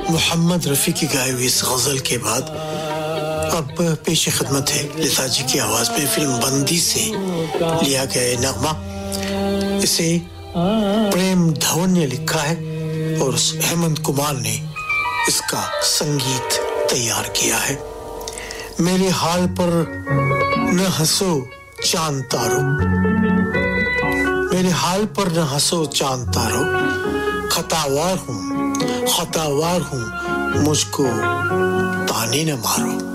मोहम्मद रफ़ी की गाई हुई इस गज़ल के बाद अब पेश खिदमत है लता जी की आवाज़ में फिल्म बंदी से लिया गया ये नगमा। इसे प्रेम धवन ने लिखा है और हेमंत कुमार ने इसका संगीत तैयार किया है। मेरे हाल पर न हंसो चांद तारो, मेरे हाल पर न हंसो चांद तारो, खतावार हूँ मुझको ताने न मारो।